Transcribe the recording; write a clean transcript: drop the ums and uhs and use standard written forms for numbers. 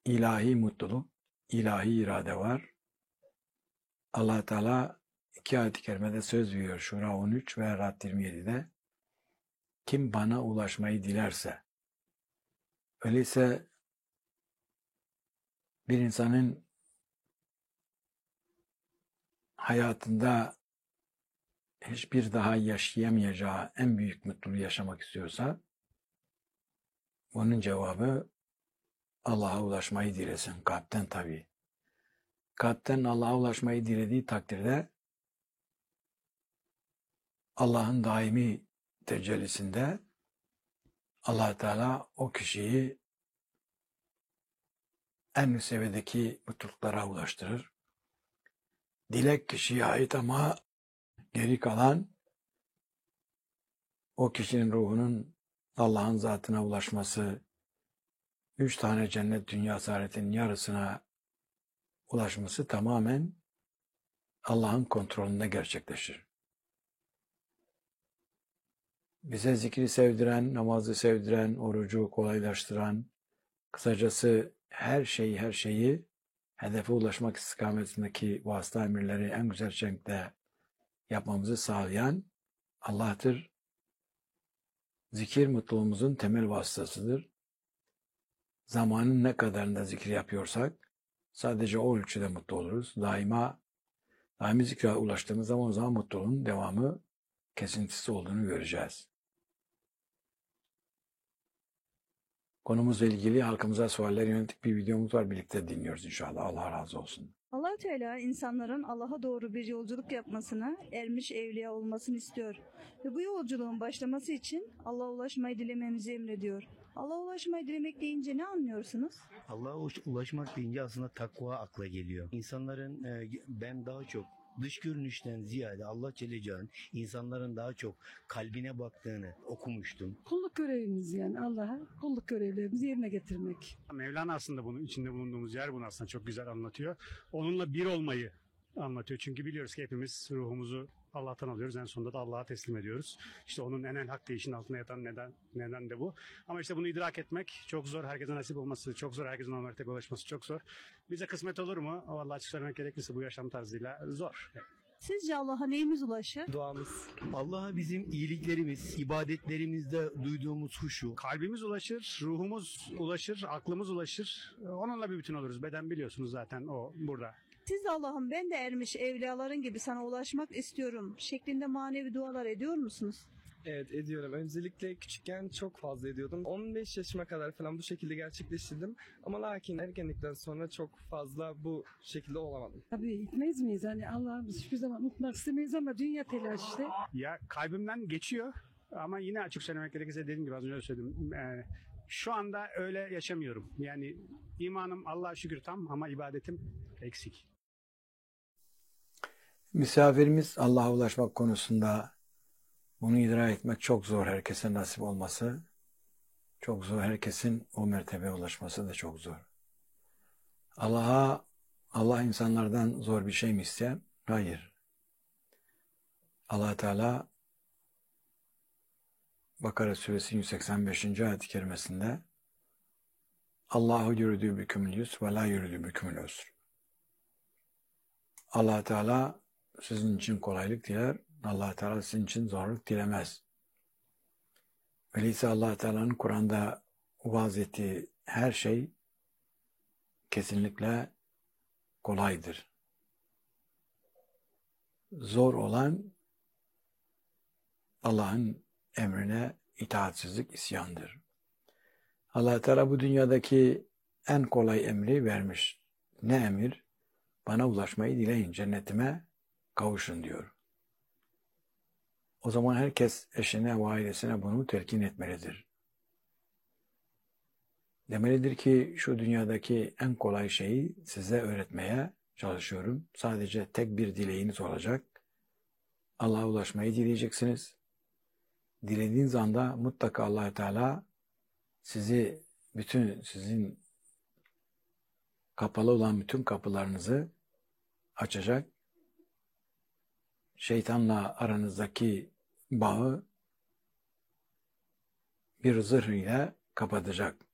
ilahi mutluluk, ilahi irade var. Allah Teala iki ayet-i kerimede söz veriyor. Şura 13 ve Ra'd 27'de. Kim bana ulaşmayı dilerse, öyleyse bir insanın hayatında hiçbir daha yaşayamayacağı en büyük mutluluğu yaşamak istiyorsa, onun cevabı Allah'a ulaşmayı dilesin. Kalpten tabii. Kalpten Allah'a ulaşmayı dilediği takdirde Allah'ın daimi tecellisinde Allah Teala o kişiyi en üst seviyedeki mutluluklara ulaştırır. Dilek kişiye ait ama geri kalan o kişinin ruhunun Allah'ın zatına ulaşması, 3 tane cennet dünya saadetinin yarısına ulaşması tamamen Allah'ın kontrolünde gerçekleşir. Bize zikri sevdiren, namazı sevdiren, orucu kolaylaştıran, kısacası her şeyi hedefe ulaşmak istikametindeki vasıta emirleri en güzel şekilde yapmamızı sağlayan Allah'tır. Zikir mutluluğumuzun temel vasıtasıdır. Zamanın ne kadarında zikir yapıyorsak sadece o ölçüde mutlu oluruz. Daimi zikre ulaştığımız zaman o zaman mutluluğun devamı kesintisi olduğunu göreceğiz. Konumuzla ilgili halkımıza sualler yönelik bir videomuz var. Birlikte dinliyoruz inşallah. Allah razı olsun. Allah Teala insanların Allah'a doğru bir yolculuk yapmasını, ermiş evliya olmasını istiyor. Ve bu yolculuğun başlaması için Allah'a ulaşmayı dilememizi emrediyor. Allah'a ulaşmayı dilemek deyince ne anlıyorsunuz? Allah'a ulaşmak deyince aslında takva akla geliyor. İnsanların ben daha çok dış görünüşten ziyade Allah Celle Celaluhu'nun insanların daha çok kalbine baktığını okumuştum. Kulluk görevimiz yani Allah'a kulluk görevlerimizi yerine getirmek. Mevlana aslında bunun içinde bulunduğumuz yer bunu aslında çok güzel anlatıyor. Onunla bir olmayı anlatıyor. Çünkü biliyoruz ki hepimiz ruhumuzu Allah'tan alıyoruz. En sonunda da Allah'a teslim ediyoruz. İşte onun en hak deyişinin altında yatan neden de bu. Ama işte bunu idrak etmek çok zor. Herkese nasip olması çok zor. Herkesin o mertebe ulaşması çok zor. Bize kısmet olur mu? Vallahi açık söylemek gerekirse bu yaşam tarzıyla zor. Sizce Allah'a neyimiz ulaşır? Duamız. Allah'a bizim iyiliklerimiz, ibadetlerimizde duyduğumuz huşu. Kalbimiz ulaşır, ruhumuz ulaşır, aklımız ulaşır. Onunla bir bütün oluruz. Beden biliyorsunuz zaten o burada. Siz de Allah'ım ben de ermiş evliyaların gibi sana ulaşmak istiyorum şeklinde manevi dualar ediyor musunuz? Evet ediyorum. Öncelikle küçükken çok fazla ediyordum. 15 yaşıma kadar falan bu şekilde gerçekleştirdim. Ama lakin ergenlikten sonra çok fazla bu şekilde olamadım. Tabii gitmeyiz miyiz? Hani Allah'ımız hiçbir zaman unutmak istemeyiz ama dünya telaşı işte. Ya kalbimden geçiyor ama yine açık söylemek gerekirse dediğim gibi az önce söyledim. Şu anda öyle yaşamıyorum. Yani imanım Allah'a şükür tam ama ibadetim eksik. Misafirimiz Allah'a ulaşmak konusunda bunu idrak etmek çok zor. Herkese nasip olması çok zor. Herkesin o mertebeye ulaşması da çok zor. Allah insanlardan zor bir şey mi ister? Hayır. Allah Teala Bakara suresi 185. ayet-i kerimesinde Allahu yuridu bikumul yusr ve la yuridu bikumul usr. Allah Teala sizin için kolaylık diler. Allah Teala sizin için zorluk dilemez. Öyleyse Allah Teala'nın Kur'an'da vaaz ettiği her şey kesinlikle kolaydır. Zor olan Allah'ın emrine itaatsizlik, isyandır. Allah Teala bu dünyadaki en kolay emri vermiş. Ne emir? Bana ulaşmayı dileyin, cennetime kavuşun diyor. O zaman herkes eşine ve ailesine bunu telkin etmelidir. Demelidir ki şu dünyadaki en kolay şeyi size öğretmeye çalışıyorum. Sadece tek bir dileğiniz olacak. Allah'a ulaşmayı dileyeceksiniz. Dilediğiniz anda mutlaka Allah Teala sizin kapalı olan bütün kapılarınızı açacak. Şeytanla aranızdaki bağı bir zırh ile kapatacak.